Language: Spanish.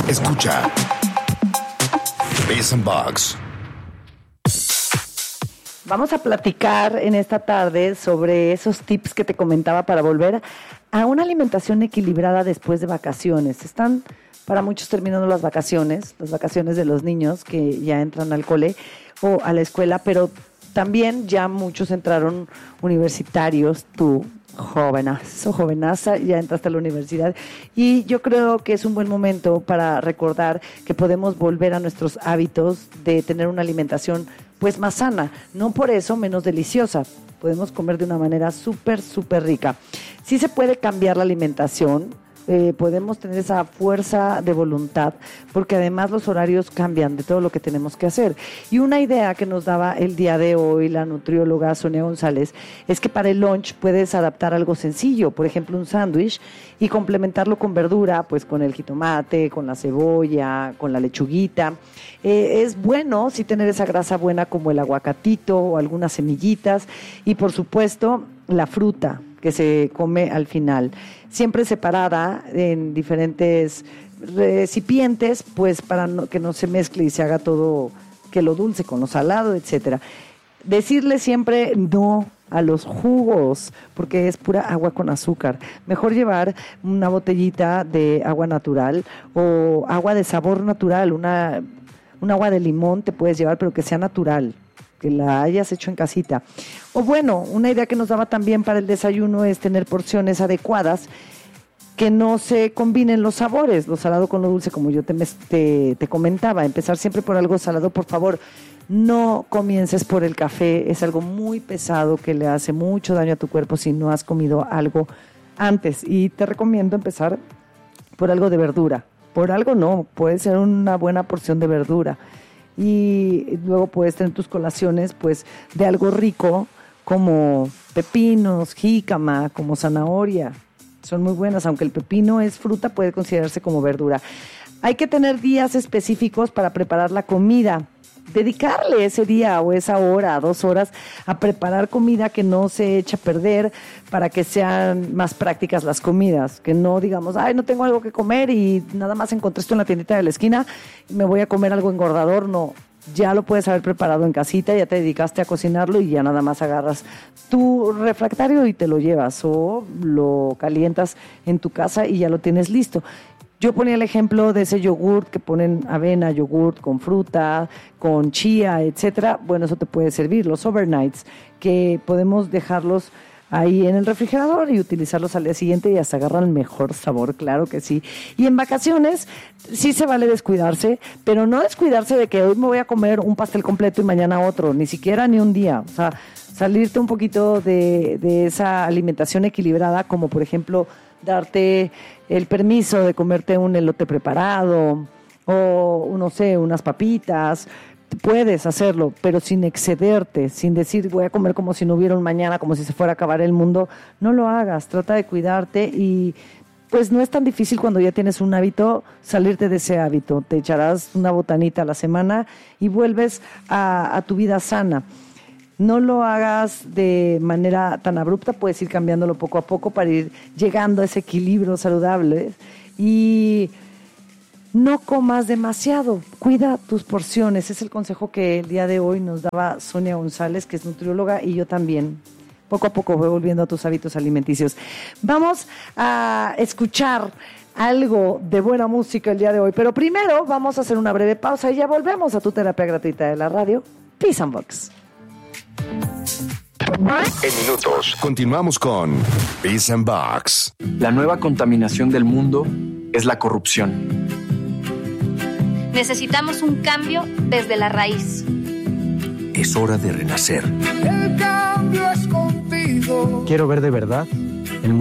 Escucha Biz and Bugs. Vamos a platicar en esta tarde sobre esos tips que te comentaba para volver a una alimentación equilibrada después de vacaciones. Están para muchos terminando las vacaciones de los niños que ya entran al cole o a la escuela, pero también ya muchos entraron universitarios, tú, jovenaza, ya entraste a la universidad. Y yo creo que es un buen momento para recordar que podemos volver a nuestros hábitos de tener una alimentación pues más sana, no por eso menos deliciosa. Podemos comer de una manera súper rica. Sí se puede cambiar la alimentación, podemos tener esa fuerza de voluntad, porque además los horarios cambian de todo lo que tenemos que hacer. Y una idea que nos daba el día de hoy la nutrióloga Sonia González es que para el lunch puedes adaptar algo sencillo, por ejemplo un sándwich, y complementarlo con verdura, pues con el jitomate, con la cebolla, con la lechuguita. Es bueno sí tener esa grasa buena como el aguacatito o algunas semillitas, y por supuesto la fruta que se come al final, siempre separada en diferentes recipientes, pues para que no se mezcle y se haga todo, que lo dulce con lo salado, etcétera. Decirle siempre no a los jugos, porque es pura agua con azúcar. Mejor llevar una botellita de agua natural o agua de sabor natural, un agua de limón te puedes llevar, pero que sea natural, que la hayas hecho en casita. O bueno, una idea que nos daba también para el desayuno es tener porciones adecuadas, que no se combinen los sabores, lo salado con lo dulce, como yo te comentaba. Empezar siempre por algo salado, por favor. No comiences por el café, es algo muy pesado que le hace mucho daño a tu cuerpo si no has comido algo antes. Y te recomiendo empezar por algo de verdura. Por algo no, puede ser una buena porción de verdura. Y luego puedes tener tus colaciones pues de algo rico como pepinos, jícama, como zanahoria. Son muy buenas, aunque el pepino es fruta, puede considerarse como verdura. Hay que tener días específicos para preparar la comida. Dedicarle ese día o esa hora, 2 horas, a preparar comida que no se echa a perder, para que sean más prácticas las comidas. Que no digamos, ay, no tengo algo que comer y nada más encontré esto en la tiendita de la esquina y me voy a comer algo engordador. No, ya lo puedes haber preparado en casita, ya te dedicaste a cocinarlo y ya nada más agarras tu refractario y te lo llevas, o lo calientas en tu casa y ya lo tienes listo. Yo ponía el ejemplo de ese yogurt que ponen avena, yogurt con fruta, con chía, etcétera. Bueno, eso te puede servir. Los overnights, que podemos dejarlos ahí en el refrigerador y utilizarlos al día siguiente y hasta agarran mejor sabor, claro que sí. Y en vacaciones sí se vale descuidarse, pero no descuidarse de que hoy me voy a comer un pastel completo y mañana otro, ni siquiera ni un día. O sea, salirte un poquito de esa alimentación equilibrada, como por ejemplo darte el permiso de comerte un elote preparado o, no sé, unas papitas. Puedes hacerlo, pero sin excederte, sin decir voy a comer como si no hubiera un mañana, como si se fuera a acabar el mundo. No lo hagas, trata de cuidarte y pues no es tan difícil cuando ya tienes un hábito salirte de ese hábito. Te echarás una botanita a la semana y vuelves a tu vida sana. No lo hagas de manera tan abrupta, puedes ir cambiándolo poco a poco para ir llegando a ese equilibrio saludable. Y no comas demasiado, cuida tus porciones. Es el consejo que el día de hoy nos daba Sonia González, que es nutrióloga, y yo también. Poco a poco voy volviendo a tus hábitos alimenticios. Vamos a escuchar algo de buena música el día de hoy, pero primero vamos a hacer una breve pausa y ya volvemos a tu terapia gratuita de la radio, Biz and Bugs. En minutos, continuamos con Biz and Bugs. La nueva contaminación del mundo es la corrupción. Necesitamos un cambio desde la raíz. Es hora de renacer. El cambio es contigo. Quiero ver de verdad